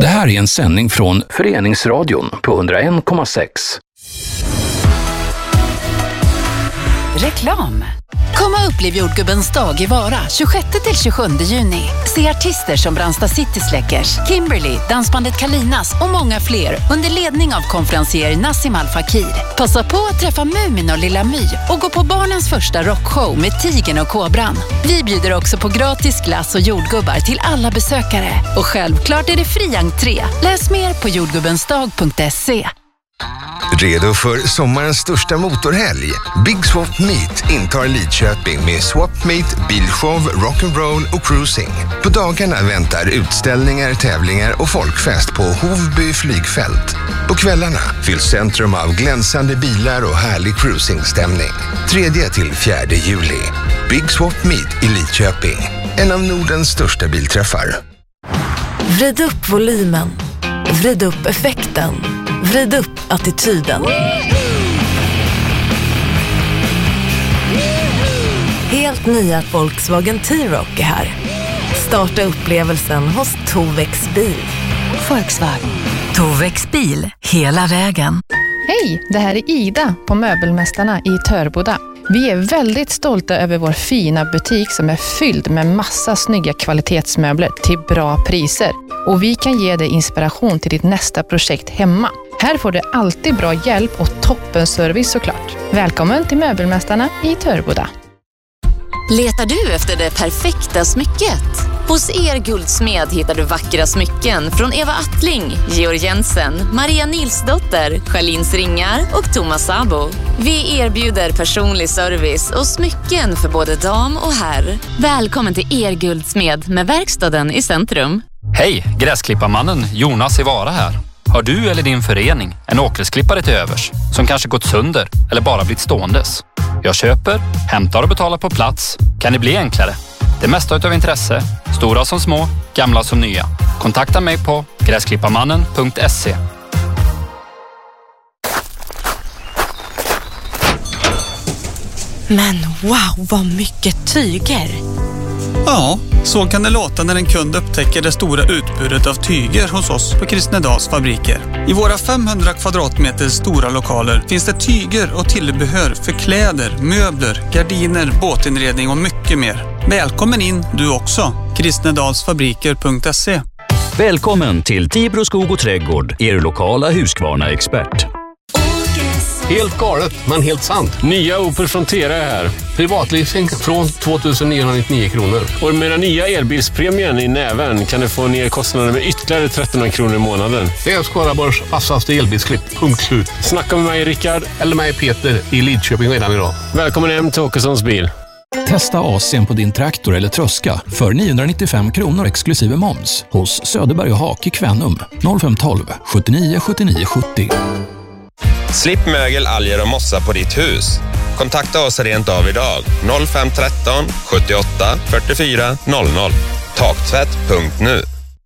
Det här är en sändning från Föreningsradion på 101,6. Reklam. Kom och upplev Jordgubbens dag i Vara 26-27 juni. Se artister som Brandsta City Släckers, Kimberly, dansbandet Kalinas och många fler under ledning av konferencier Nassim Al Fakir. Passa på att träffa Mumin och Lilla My och gå på barnens första rockshow med Tigern och Kobran. Vi bjuder också på gratis glass och jordgubbar till alla besökare. Och självklart är det fri entré. Läs mer på jordgubbensdag.se. Redo för sommarens största motorhelg? Big Swap Meet intar Lidköping med Swap Meet, bilshow, rock'n'roll och cruising. På dagarna väntar utställningar, tävlingar och folkfest på Hovby flygfält. På kvällarna fylls centrum av glänsande bilar och härlig cruisingstämning. 3-4 juli. Big Swap Meet i Lidköping. En av Nordens största bilträffar. Vrid upp volymen. Vrid upp effekten. Vrid upp attityden. Helt nya Volkswagen T-Roc är här. Starta upplevelsen hos Tovex bil. Volkswagen. Tovex bil. Hela vägen. Hej, det här är Ida på Möbelmästarna i Törboda. Vi är väldigt stolta över vår fina butik som är fylld med massa snygga kvalitetsmöbler till bra priser. Och vi kan ge dig inspiration till ditt nästa projekt hemma. Här får du alltid bra hjälp och toppenservice såklart. Välkommen till Möbelmästarna i Törboda. Letar du efter det perfekta smycket? Hos Guldsmed hittar du vackra smycken från Eva Attling, Georg Jensen, Maria Nilsdotter, Charlins Ringar och Thomas Sabo. Vi erbjuder personlig service och smycken för både dam och herr. Välkommen till Guldsmed med verkstaden i centrum. Hej, gräsklipparmannen Jonas i Vara här. Har du eller din förening en åkgräsklippare till övers som kanske gått sönder eller bara blivit ståendes? Jag köper, hämtar och betalar på plats. Kan det bli enklare? Det mesta utav intresse, stora som små, gamla som nya. Kontakta mig på gräsklipparmannen.se. Men wow, vad mycket tyger! Ja, så kan det låta när en kund upptäcker det stora utbudet av tyger hos oss på Kristnedals fabriker. I våra 500 kvadratmeter stora lokaler finns det tyger och tillbehör för kläder, möbler, gardiner, båtinredning och mycket mer. Välkommen in du också. Kristnedalsfabriker.se. Välkommen till Tibro skog och trädgård, er lokala Husqvarna-expert. Helt galet, men helt sant. Nya Opel Frontera är här. Privatleasing från 2 999 kronor. Och med den nya elbilspremien i näven kan du få ner kostnaden med ytterligare 1300 kronor i månaden. Det är Skaraborgs vassaste elbilsklipp. Punkt slut. Snacka med mig Rickard eller mig Peter i Lidköping redan idag. Välkommen hem till Åkessons bil. Testa AC:n på din traktor eller tröska för 995 kronor exklusive moms hos Söderberg och Hak i Kvänum 0512 79 79 70. Slipp mögel, alger och mossa på ditt hus. Kontakta oss rent av idag. 0513 78 44 00. Taktvätt.nu.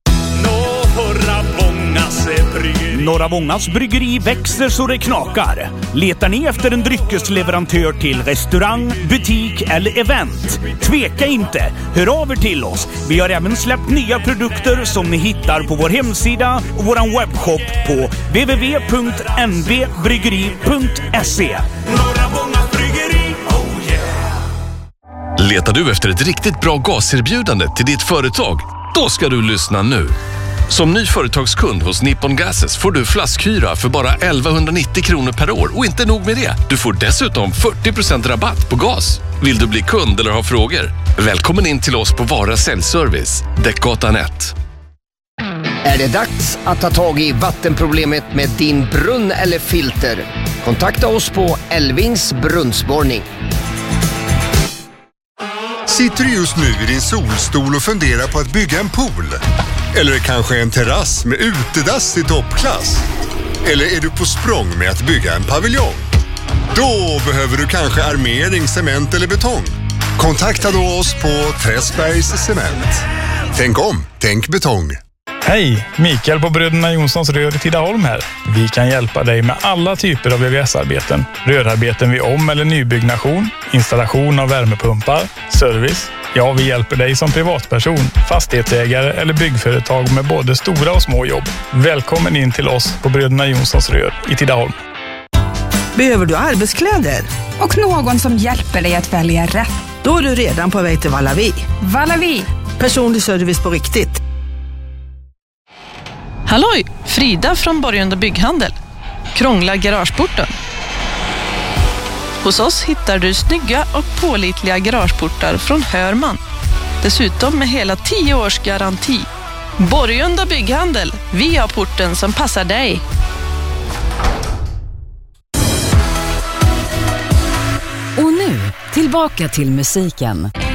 Norra Bångas bryggeri växer så det knakar. Letar ni efter en dryckesleverantör till restaurang, butik eller event? Tveka inte, hör av er till oss. Vi har även släppt nya produkter som ni hittar på vår hemsida och vår webbshop på www.nbbryggeri.se. Norra Bångas bryggeri, oh yeah! Letar du efter ett riktigt bra gaserbjudande till ditt företag? Då ska du lyssna nu. Som ny företagskund hos Nippon Gases får du flaskhyra för bara 1190 kronor per år. Och inte nog med det, du får dessutom 40% rabatt på gas. Vill du bli kund eller ha frågor? Välkommen in till oss på Vara Säljservice, Däckgatan 1. Är det dags att ta tag i vattenproblemet med din brunn eller filter? Kontakta oss på Elvings brunnsborrning. Sitter du just nu i din solstol och funderar på att bygga en pool? Eller kanske en terrass med utedass i toppklass? Eller är du på språng med att bygga en paviljong? Då behöver du kanske armering, cement eller betong. Kontakta då oss på Träsbergs Cement. Tänk om, tänk betong. Hej, Mikael på Bröderna Jonssons rör i Tidaholm här. Vi kan hjälpa dig med alla typer av VVS-arbeten. Rörarbeten vid om- eller nybyggnation, installation av värmepumpar, service, Ja, vi hjälper dig som privatperson, fastighetsägare eller byggföretag med både stora och små jobb. Välkommen in till oss på Bröderna Jonssons rör i Tidaholm. Behöver du arbetskläder? Och någon som hjälper dig att välja rätt. Då är du redan på väg till Valavi. Valavi. Personlig service på riktigt. Halloj, Frida från Borgunda Bygghandel. Krångla garageporten. Hos oss hittar du snygga och pålitliga garageportar från Hörman. Dessutom med hela 10 års garanti. Borgunda Bygghandel, vi har porten som passar dig. Och nu, tillbaka till musiken.